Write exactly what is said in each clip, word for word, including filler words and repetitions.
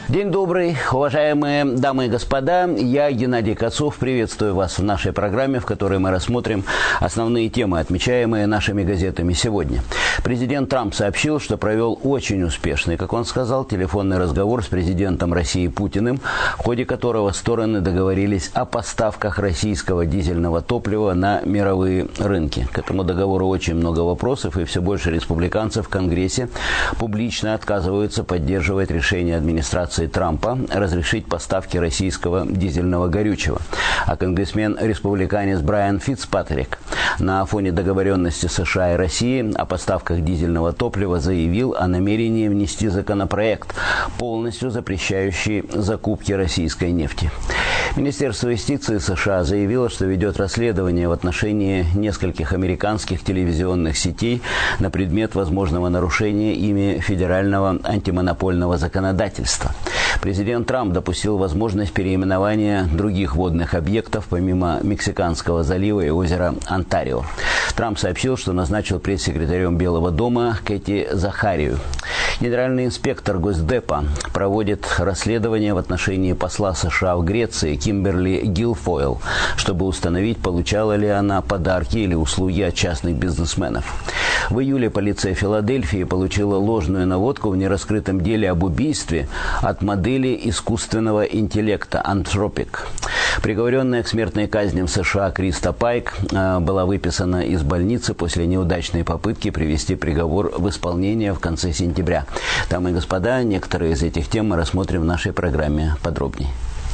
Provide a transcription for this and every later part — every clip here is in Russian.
День добрый, уважаемые дамы и господа. Я, Геннадий Кацов, приветствую вас в нашей программе, в которой мы рассмотрим основные темы, отмечаемые нашими газетами сегодня. Президент Трамп сообщил, что провел очень успешный, как он сказал, телефонный разговор с президентом России Путиным, в ходе которого стороны договорились о поставках российского дизельного топлива на мировые рынки. К этому договору очень много вопросов, и все больше республиканцев в Конгрессе публично отказываются поддерживать решение администрации Трампа разрешить поставки российского дизельного горючего. А конгрессмен-республиканец Брайан Фицпатрик на фоне договоренности США и России о поставках дизельного топлива заявил о намерении внести законопроект, полностью запрещающий закупки российской нефти. Министерство юстиции США заявило, что ведет расследование в отношении нескольких американских телевизионных сетей на предмет возможного нарушения ими федерального антимонопольного законодательства. Президент Трамп допустил возможность переименования других водных объектов, помимо Мексиканского залива и озера Онтарио. Трамп сообщил, что назначил пресс-секретарем Белого дома Кэти Захарию. Генеральный инспектор Госдепа проводит расследование в отношении посла США в Греции Кимберли Гилфойл, чтобы установить, получала ли она подарки или услуги от частных бизнесменов. В июле полиция Филадельфии получила ложную наводку в нераскрытом деле об убийстве от модели искусственного интеллекта Anthropic. Приговоренная к смертной казни в США Криста Пайк э, была выписана из больницы после неудачной попытки привести приговор в исполнение в конце сентября. Дамы и господа, некоторые из этих тем мы рассмотрим в нашей программе подробнее.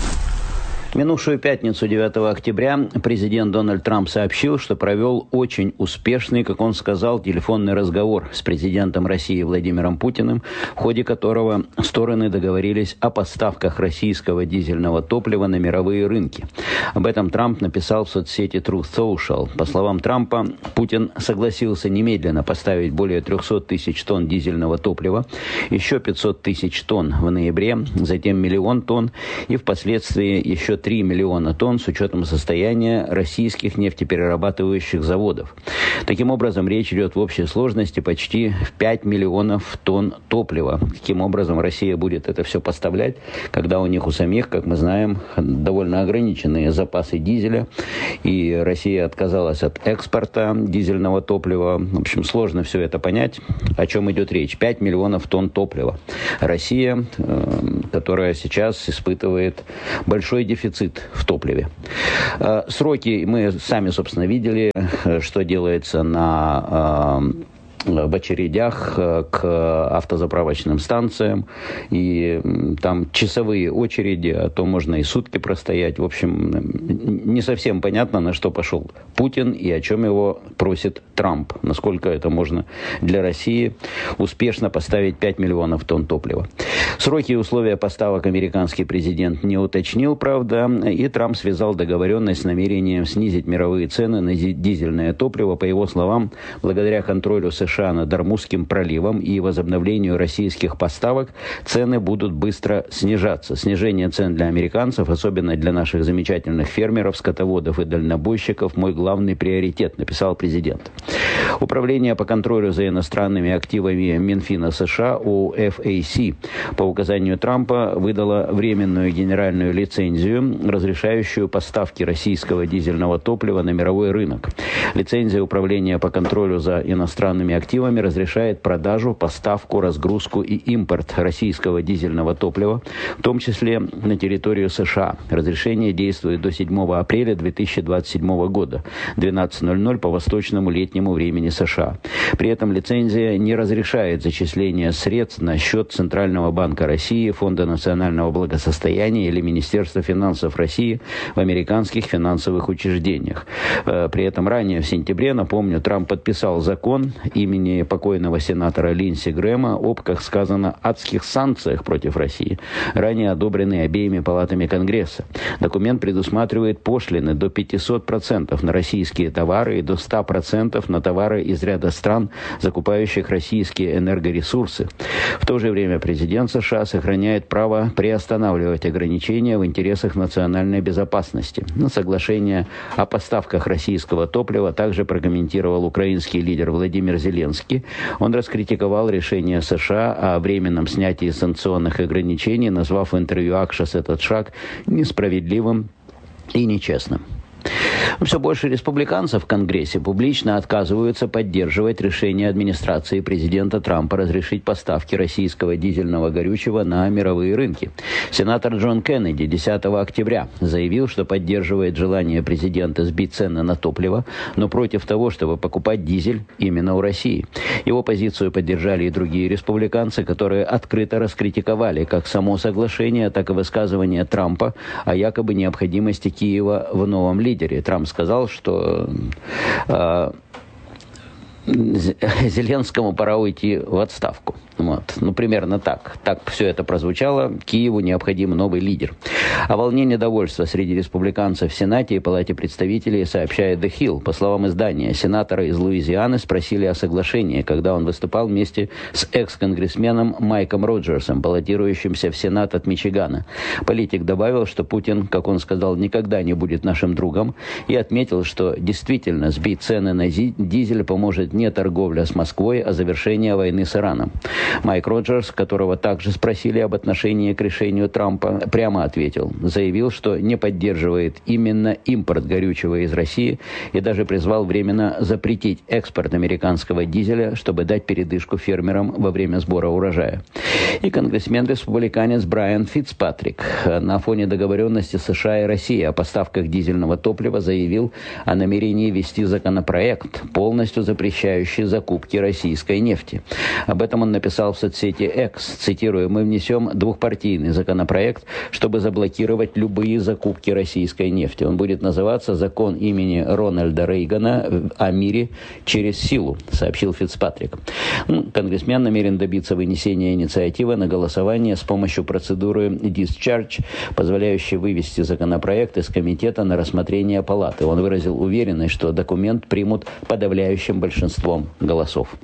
В минувшую пятницу, девятого октября, президент Дональд Трамп сообщил, что провел очень успешный, как он сказал, телефонный разговор с президентом России Владимиром Путиным, в ходе которого стороны договорились о поставках российского дизельного топлива на мировые рынки. Об этом Трамп написал в соцсети Truth Social. По словам Трампа, Путин согласился немедленно поставить более триста тысяч тонн дизельного топлива, еще пятьсот тысяч тонн в ноябре, затем миллион тонн и впоследствии еще три миллиона тонн с учетом состояния российских нефтеперерабатывающих заводов. Таким образом, речь идет в общей сложности почти в пять миллионов тонн топлива. Каким образом Россия будет это все поставлять, когда у них у самих, как мы знаем, довольно ограниченные запасы дизеля, и Россия отказалась от экспорта дизельного топлива. В общем, сложно все это понять, о чем идет речь. пять миллионов тонн топлива. Россия, которая сейчас испытывает большой дефицит в топливе. Сроки мы сами, собственно, видели, что делается на в очередях к автозаправочным станциям, и там часовые очереди, а то можно и сутки простоять. В общем, не совсем понятно, на что пошел Путин и о чем его просит Трамп. Насколько это можно для России успешно поставить пять миллионов тонн топлива. Сроки и условия поставок американский президент не уточнил, правда, и Трамп связал договоренность с намерением снизить мировые цены на дизельное топливо. По его словам, благодаря контролю США над Ормузским проливом и возобновлению российских поставок, цены будут быстро снижаться. Снижение цен для американцев, особенно для наших замечательных фермеров, скотоводов и дальнобойщиков, мой главный приоритет, написал президент. Управление по контролю за иностранными активами Минфина США, о эф эй си, по указанию Трампа выдало временную генеральную лицензию, разрешающую поставки российского дизельного топлива на мировой рынок. Лицензия Управления по контролю за иностранными активами разрешает продажу, поставку, разгрузку и импорт российского дизельного топлива, в том числе на территорию США. Разрешение действует до седьмого апреля две тысячи двадцать седьмого года, двенадцать ноль ноль по восточному летнему времени США. При этом лицензия не разрешает зачисление средств на счет Центрального банка России, Фонда национального благосостояния или Министерства финансов России в американских финансовых учреждениях. При этом ранее в сентябре, напомню, Трамп подписал закон имени покойного сенатора Линдси Грэма об, как сказано, адских санкциях против России, ранее одобренный обеими палатами Конгресса. Документ предусматривает пошлины до пятьсот процентов на российские товары и до ста процентов на товары из ряда стран, закупающих российские энергоресурсы. В то же время президент США сохраняет право приостанавливать ограничения в интересах национальной безопасности. Соглашение о поставках российского топлива также прокомментировал украинский лидер Владимир Зеленский. Зеленский. Он раскритиковал решение США о временном снятии санкционных ограничений, назвав в интервью Axios этот шаг несправедливым и нечестным. Все больше республиканцев в Конгрессе публично отказываются поддерживать решение администрации президента Трампа разрешить поставки российского дизельного горючего на мировые рынки. Сенатор Джон Кеннеди десятого октября заявил, что поддерживает желание президента сбить цены на топливо, но против того, чтобы покупать дизель именно у России. Его позицию поддержали и другие республиканцы, которые открыто раскритиковали как само соглашение, так и высказывание Трампа о якобы необходимости Киева в новом лидере. Трамп сказал, что э, Зеленскому пора уйти в отставку. Вот. Ну, примерно так. Так все это прозвучало. Киеву необходим новый лидер. О волне недовольства среди республиканцев в Сенате и Палате представителей сообщает The Hill. По словам издания, сенатора из Луизианы спросили о соглашении, когда он выступал вместе с экс-конгрессменом Майком Роджерсом, баллотирующимся в Сенат от Мичигана. Политик добавил, что Путин, как он сказал, никогда не будет нашим другом, и отметил, что действительно сбить цены на дизель поможет не торговля с Москвой, а завершение войны с Ираном. Майк Роджерс, которого также спросили об отношении к решению Трампа, прямо ответил. Заявил, что не поддерживает именно импорт горючего из России и даже призвал временно запретить экспорт американского дизеля, чтобы дать передышку фермерам во время сбора урожая. И конгрессмен-республиканец Брайан Фицпатрик на фоне договоренности США и России о поставках дизельного топлива заявил о намерении ввести законопроект, полностью запрещающий закупки российской нефти. Об этом он написал в соцсети X, цитирую: «Мы внесем двухпартийный законопроект, чтобы заблокировать любые закупки российской нефти. Он будет называться «Закон имени Рональда Рейгана о мире через силу», сообщил Фицпатрик. Ну, конгрессмен намерен добиться вынесения инициативы на голосование с помощью процедуры discharge, позволяющей вывести законопроект из комитета на рассмотрение палаты. Он выразил уверенность, что документ примут подавляющим большинством голосов.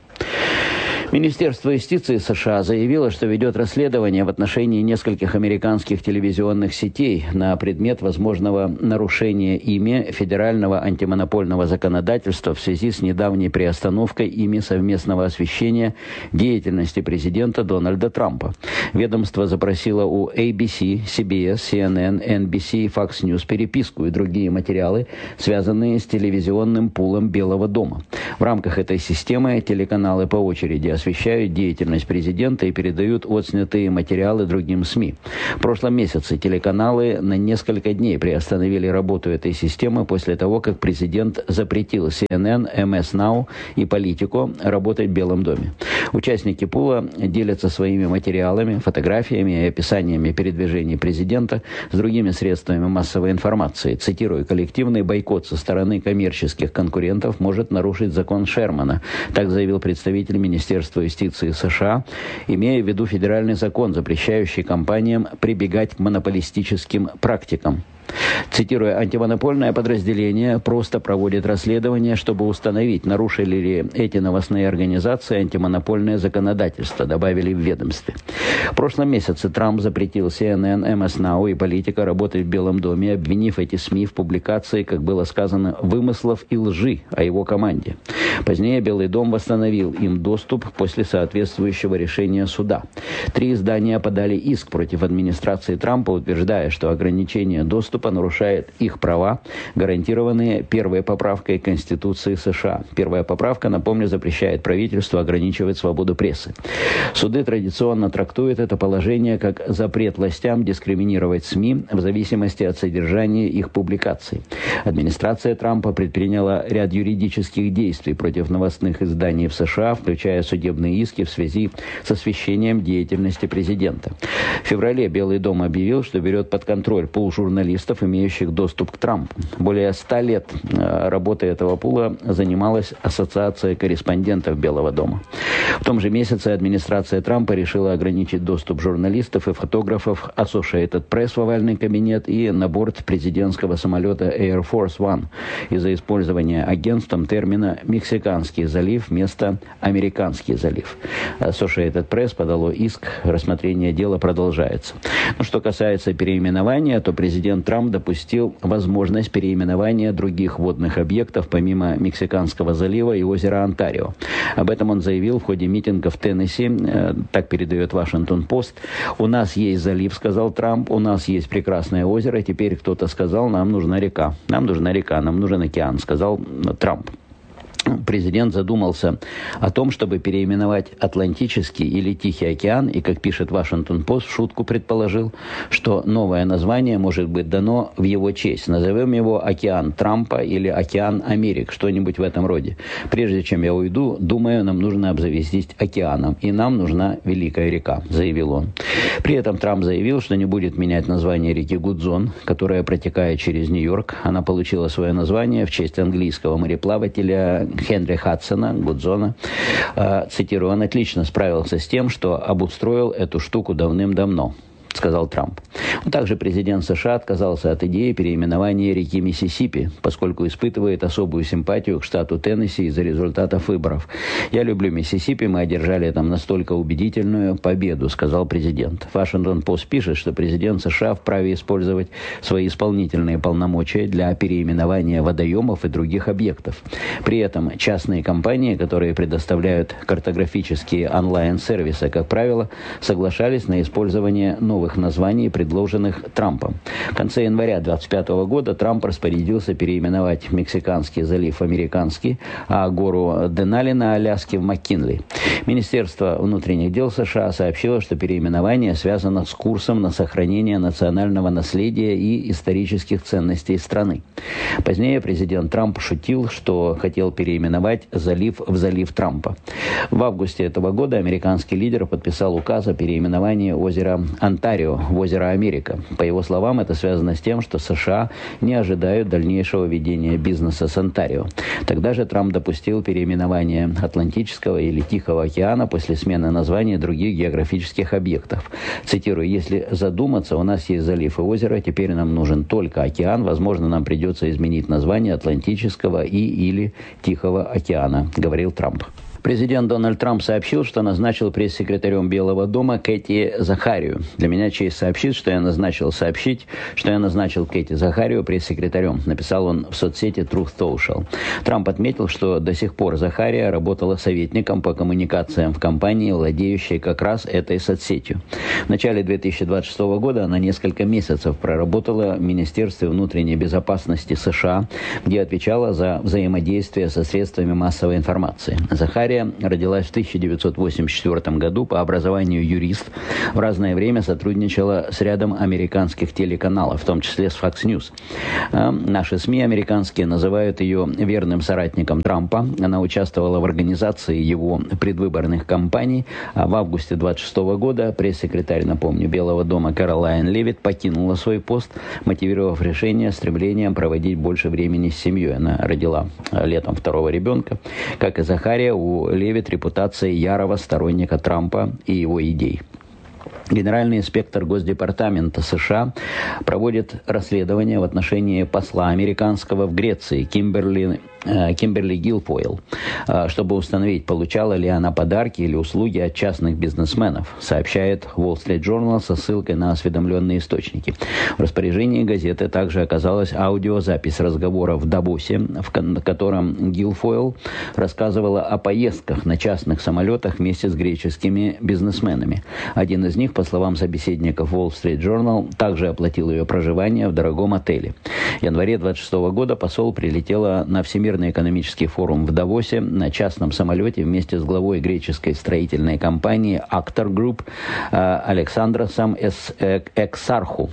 Министерство юстиции США заявило, что ведет расследование в отношении нескольких американских телевизионных сетей на предмет возможного нарушения ими федерального антимонопольного законодательства в связи с недавней приостановкой ими совместного освещения деятельности президента Дональда Трампа. Ведомство запросило у эй би си, си би эс, си эн эн, эн би си и Fox News переписку и другие материалы, связанные с телевизионным пулом Белого дома. В рамках этой системы телеканалы по очереди освещают деятельность президента и передают отснятые материалы другим СМИ. В прошлом месяце телеканалы на несколько дней приостановили работу этой системы после того, как президент запретил си эн эн, эм эс Now и Политико работать в Белом доме. Участники пула делятся своими материалами, фотографиями и описаниями передвижений президента с другими средствами массовой информации. Цитирую: «Коллективный бойкот со стороны коммерческих конкурентов может нарушить закон Шермана», так заявил представитель Министерства юстиции США, имея в виду федеральный закон, запрещающий компаниям прибегать к монополистическим практикам. Цитируя, «антимонопольное подразделение просто проводит расследование, чтобы установить, нарушили ли эти новостные организации антимонопольное законодательство», добавили в ведомстве. В прошлом месяце Трамп запретил си эн эн, эм эс Now и Политико работать в Белом доме, обвинив эти СМИ в публикации, как было сказано, вымыслов и лжи о его команде. Позднее Белый дом восстановил им доступ после соответствующего решения суда. Три издания подали иск против администрации Трампа, утверждая, что ограничение доступа нарушает их права, гарантированные первой поправкой Конституции США. Первая поправка, напомню, запрещает правительству ограничивать свободу прессы. Суды традиционно трактуют это положение как запрет властям дискриминировать СМИ в зависимости от содержания их публикаций. Администрация Трампа предприняла ряд юридических действий против новостных изданий в США, включая судебные иски в связи с освещением деятельности президента. В феврале Белый дом объявил, что берет под контроль пул журналистов, имеющих доступ к Трампу. Более ста лет работы этого пула занималась Ассоциация корреспондентов Белого дома. В том же месяце администрация Трампа решила ограничить доступ журналистов и фотографов Associated Press в овальный кабинет и на борт президентского самолета Air Force One из-за использования агентством термина «Мексиканский залив» вместо «Американский залив». Associated Press подало иск. Рассмотрение дела продолжается продолжается. Но что касается переименования, то президент Трамп допустил возможность переименования других водных объектов помимо Мексиканского залива и озера Онтарио. Об этом он заявил в ходе митинга в Теннесси, так передает Вашингтон-Пост. «У нас есть залив, — сказал Трамп, — у нас есть прекрасное озеро, теперь кто-то сказал, нам нужна река. Нам нужна река, нам нужен океан», — сказал Трамп. Президент задумался о том, чтобы переименовать Атлантический или Тихий океан, и, как пишет Вашингтон-Пост, в шутку предположил, что новое название может быть дано в его честь. Назовем его «Океан Трампа» или «Океан Америк», что-нибудь в этом роде. «Прежде чем я уйду, думаю, нам нужно обзавестись океаном, и нам нужна Великая река», — заявил он. При этом Трамп заявил, что не будет менять название реки Гудзон, которая протекает через Нью-Йорк. Она получила свое название в честь английского мореплавателя Хенри Хадсона, Гудзона. Цитирую: «Он отлично справился с тем, что обустроил эту штуку давным-давно», — сказал Трамп. Также президент США отказался от идеи переименования реки Миссисипи, поскольку испытывает особую симпатию к штату Теннесси из-за результатов выборов. «Я люблю Миссисипи, мы одержали там настолько убедительную победу», — сказал президент. Вашингтон-Пост пишет, что президент США вправе использовать свои исполнительные полномочия для переименования водоемов и других объектов. При этом частные компании, которые предоставляют картографические онлайн-сервисы, как правило, соглашались на использование новых новых названий, предложенных Трампом. В конце января двадцать пятого года Трамп распорядился переименовать Мексиканский залив в Американский, а гору Денали на Аляске в МакКинли. Министерство внутренних дел США сообщило, что переименование связано с курсом на сохранение национального наследия и исторических ценностей страны. Позднее президент Трамп шутил, что хотел переименовать залив в залив Трампа. В августе этого года американский лидер подписал указ о переименовании озера Онтарио в озеро Америка. По его словам, это связано с тем, что США не ожидают дальнейшего ведения бизнеса с Онтарио. Тогда же Трамп допустил переименование Атлантического или Тихого океана после смены названия других географических объектов. Цитирую: «Если задуматься, у нас есть залив и озеро, теперь нам нужен только океан. Возможно, нам придется изменить название Атлантического и или Тихого океана», — говорил Трамп. Президент Дональд Трамп сообщил, что назначил пресс-секретарем Белого дома Кэти Захарию. «Для меня честь сообщить, что я назначил сообщить, что я назначил Кэти Захарию пресс-секретарем», написал он в соцсети Truth Social. Трамп отметил, что до сих пор Захария работала советником по коммуникациям в компании, владеющей как раз этой соцсетью. В начале две тысячи двадцать шестого года она несколько месяцев проработала в Министерстве внутренней безопасности США, где отвечала за взаимодействие со средствами массовой информации. Захария родилась в тысяча девятьсот восемьдесят четвёртом году, по образованию юрист. В разное время сотрудничала с рядом американских телеканалов, в том числе с Fox News. Наши СМИ американские называют ее верным соратником Трампа. Она участвовала в организации его предвыборных кампаний. А в августе двадцать шестого года пресс-секретарь, напомню, Белого дома Кэролайн Левитт покинула свой пост, мотивировав решение стремлением проводить больше времени с семьей. Она родила летом второго ребенка. Как и Захария, у Левитт репутация ярого сторонника Трампа и его идей. Генеральный инспектор Госдепартамента США проводит расследование в отношении посла американского в Греции Кимберли, э, Кимберли Гилфойл, э, чтобы установить, получала ли она подарки или услуги от частных бизнесменов, сообщает Wall Street Journal со ссылкой на осведомленные источники. В распоряжении газеты также оказалась аудиозапись разговора в Давосе, в котором Гилфойл рассказывала о поездках на частных самолетах вместе с греческими бизнесменами. Один из них, по словам собеседников Wall Street Journal, также оплатил ее проживание в дорогом отеле. В январе двадцать шестого года посол прилетела на Всемирный экономический форум в Давосе на частном самолете вместе с главой греческой строительной компании Actor Group Александросом Эксарху.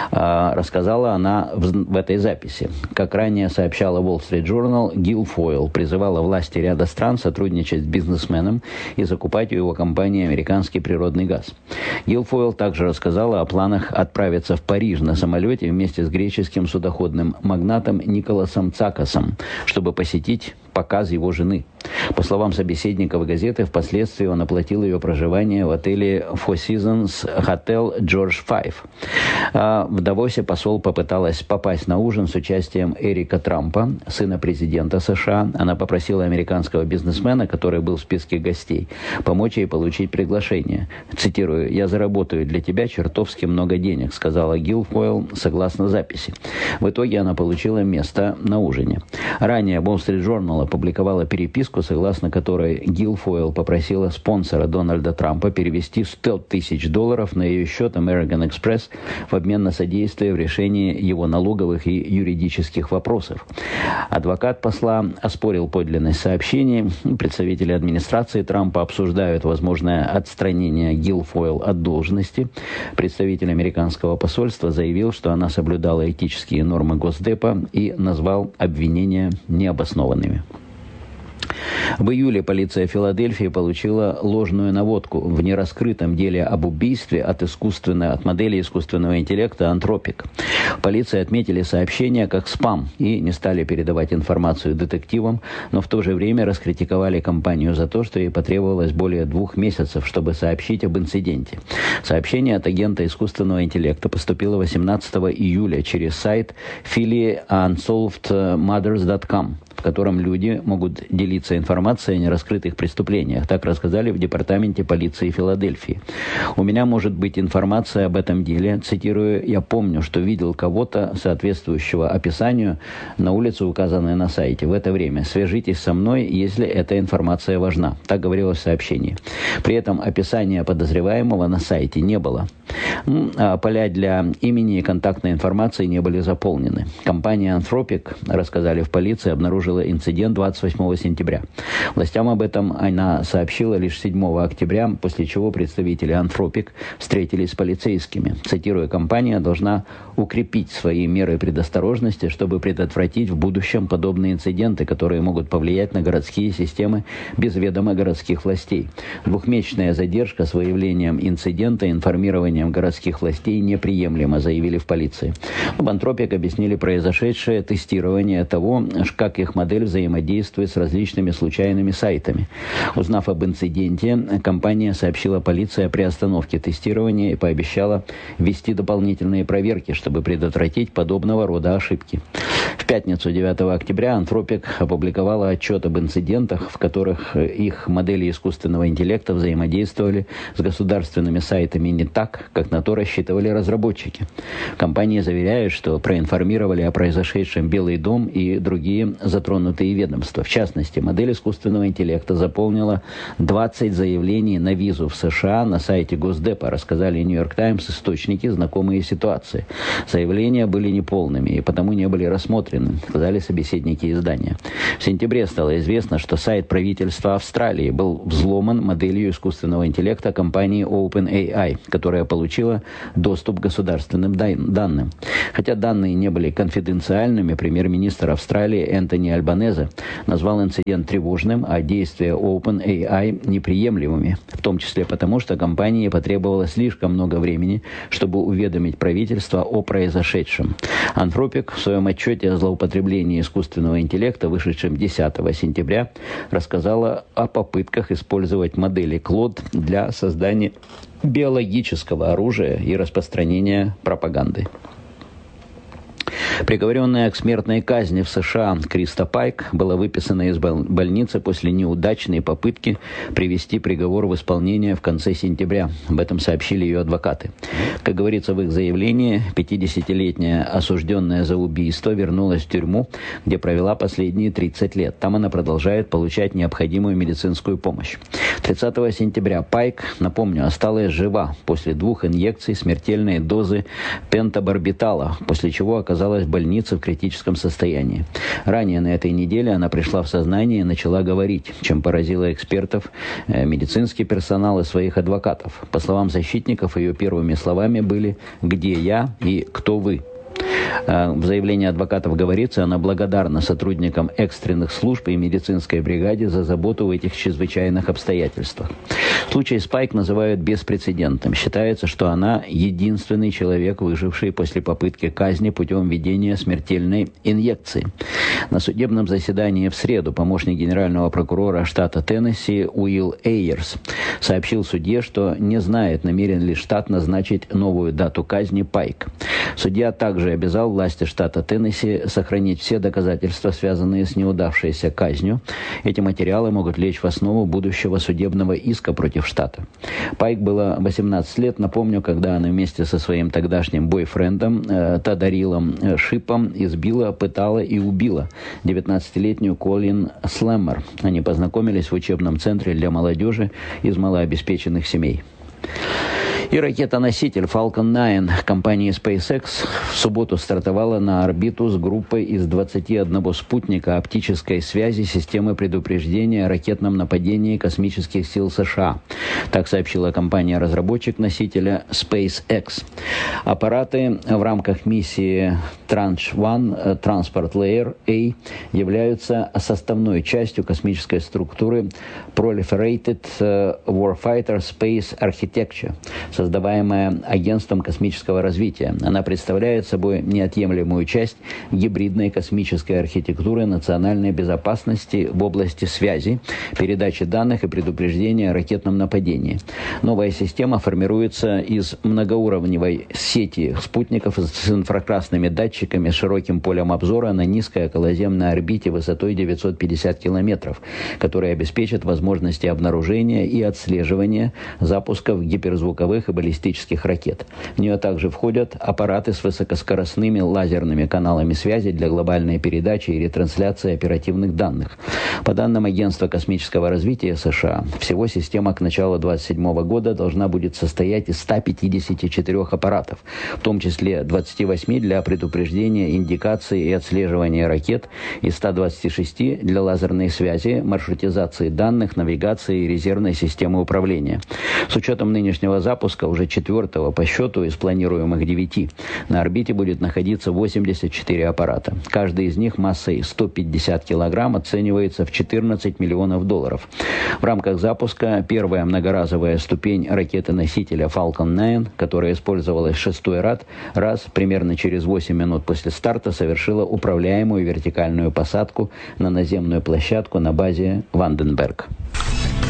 Рассказала она в, в этой записи. Как ранее сообщала Wall Street Journal, Гилфойл призывала власти ряда стран сотрудничать с бизнесменом и закупать у его компании американский природный газ. Гилфойл также рассказала о планах отправиться в Париж на самолете вместе с греческим судоходным магнатом Николасом Цакасом, чтобы посетить показ его жены. По словам собеседников газеты, впоследствии он оплатил ее проживание в отеле Four Seasons Hotel George Five. А в Давосе посол попыталась попасть на ужин с участием Эрика Трампа, сына президента США. Она попросила американского бизнесмена, который был в списке гостей, помочь ей получить приглашение. Цитирую: «Я заработаю для тебя чертовски много денег», сказала Гилфойл согласно записи. В итоге она получила место на ужине. Ранее Wall Street Journal опубликовала переписку, согласно которой Гилфойл попросила спонсора Дональда Трампа перевести сто тысяч долларов на ее счет American Express в обмен на содействие в решении его налоговых и юридических вопросов. Адвокат посла оспорил подлинность сообщений. Представители администрации Трампа обсуждают возможное отстранение Гилфойл от должности. Представитель американского посольства заявил, что она соблюдала этические нормы Госдепа и назвал обвинения необоснованными. В июле полиция Филадельфии получила ложную наводку в нераскрытом деле об убийстве от, искусственной, от модели искусственного интеллекта Anthropic. Полиции отметили сообщение как спам и не стали передавать информацию детективам, но в то же время раскритиковали компанию за то, что ей потребовалось более двух месяцев, чтобы сообщить об инциденте. Сообщение от агента искусственного интеллекта поступило восемнадцатого июля через сайт филии unsolved mothers точка com, в котором люди могут делиться информацией о нераскрытых преступлениях. Так рассказали в департаменте полиции Филадельфии. «У меня может быть информация об этом деле. Цитирую: «Я помню, что видел кого-то, соответствующего описанию, на улице, указанной на сайте. В это время свяжитесь со мной, если эта информация важна». Так говорилось в сообщении. При этом описания подозреваемого на сайте не было. А поля для имени и контактной информации не были заполнены. Компания Anthropic, рассказали в полиции, обнаружила инцидент двадцать восьмого сентября. Властям об этом она сообщила лишь седьмого октября, после чего представители Anthropic встретились с полицейскими. Цитирую: «Компания должна укрепить свои меры предосторожности, чтобы предотвратить в будущем подобные инциденты, которые могут повлиять на городские системы без ведома городских властей. Двухмесячная задержка с выявлением инцидента и информированием городских властей неприемлема», заявили в полиции. В Anthropic объяснили произошедшее тестирование того, как их модель взаимодействует с различными случайными сайтами. Узнав об инциденте, компания сообщила полиции о приостановке тестирования и пообещала ввести дополнительные проверки, чтобы предотвратить подобного рода ошибки. В пятницу, девятого октября, Anthropic опубликовала отчет об инцидентах, в которых их модели искусственного интеллекта взаимодействовали с государственными сайтами не так, как на то рассчитывали разработчики. Компания заверяет, что проинформировали о произошедшем Белый дом и другие затронутые ведомства. В частности, модель искусственного интеллекта заполнила двадцать заявлений на визу в США на сайте Госдепа, рассказали Нью-Йорк Таймс источники, знакомые ситуации. Заявления были неполными и потому не были рассмотрены, сказали собеседники издания. В сентябре стало известно, что сайт правительства Австралии был взломан моделью искусственного интеллекта компании OpenAI, которая получила доступ к государственным данным. Хотя данные не были конфиденциальными, премьер-министр Австралии Энтони Альбанезе назвал инцидент тревожным, а действия OpenAI неприемлемыми, в том числе потому, что компании потребовалось слишком много времени, чтобы уведомить правительство о произошедшем. Anthropic в своем отчете о злоупотреблении искусственного интеллекта, вышедшем десятого сентября, рассказала о попытках использовать модели Claude для создания биологического оружия и распространения пропаганды. Приговоренная к смертной казни в США Криста Пайк была выписана из больницы после неудачной попытки привести приговор в исполнение в конце сентября. Об этом сообщили ее адвокаты. Как говорится в их заявлении, пятидесятилетняя осужденная за убийство вернулась в тюрьму, где провела последние тридцать лет. Там она продолжает получать необходимую медицинскую помощь. тридцатого сентября Пайк, напомню, осталась жива после двух инъекций смертельной дозы пентабарбитала, после чего оказалась в больнице в критическом состоянии. Ранее на этой неделе она пришла в сознание и начала говорить, чем поразила экспертов, э, медицинский персонал и своих адвокатов. По словам защитников, ее первыми словами были «Где я?» и «Кто вы?». В заявлении адвокатов говорится, она благодарна сотрудникам экстренных служб и медицинской бригаде за заботу в этих чрезвычайных обстоятельствах. Случай Спайк называют беспрецедентным. Считается, что она единственный человек, выживший после попытки казни путем введения смертельной инъекции. На судебном заседании в среду помощник генерального прокурора штата Теннесси Уилл Эйерс сообщил судье, что не знает, намерен ли штат назначить новую дату казни Пайк. Судья также обязал власти штата Теннесси сохранить все доказательства, связанные с неудавшейся казнью. Эти материалы могут лечь в основу будущего судебного иска против штата. Пайк было восемнадцать лет, напомню, когда она вместе со своим тогдашним бойфрендом э, Тадарилом Шипом избила, пытала и убила девятнадцатилетнюю Колин Слэммер. Они познакомились в учебном центре для молодежи из малообеспеченных семей. И ракета-носитель Falcon девять компании SpaceX в субботу стартовала на орбиту с группой из двадцати одного спутника оптической связи системы предупреждения о ракетном нападении космических сил США. Так сообщила компания-разработчик носителя SpaceX. Аппараты в рамках миссии Tranche один Transport Layer A являются составной частью космической структуры Proliferated Warfighter Space Architecture, создаваемая Агентством космического развития. Она представляет собой неотъемлемую часть гибридной космической архитектуры национальной безопасности в области связи, передачи данных и предупреждения о ракетном нападении. Новая система формируется из многоуровневой сети спутников с инфракрасными датчиками с широким полем обзора на низкой околоземной орбите высотой девятьсот пятьдесят километров, которые обеспечат возможности обнаружения и отслеживания запусков гиперзвуковых и баллистических ракет. В нее также входят аппараты с высокоскоростными лазерными каналами связи для глобальной передачи и ретрансляции оперативных данных. По данным Агентства космического развития США, всего система к началу две тысячи двадцать седьмого года должна будет состоять из ста пятидесяти четырёх аппаратов, в том числе двадцати восьми для предупреждения, индикации и отслеживания ракет и ста двадцати шести для лазерной связи, маршрутизации данных, навигации и резервной системы управления. С учетом нынешнего запуска, уже четвертого по счету из планируемых девяти, на орбите будет находиться восемьдесят четыре аппарата. Каждый из них массой сто пятьдесят килограмм оценивается в четырнадцать миллионов долларов. В рамках запуска первая многоразовая ступень ракеты-носителя Falcon девять, которая использовалась шестой раз, раз примерно через восемь минут после старта совершила управляемую вертикальную посадку на наземную площадку на базе Ванденберг.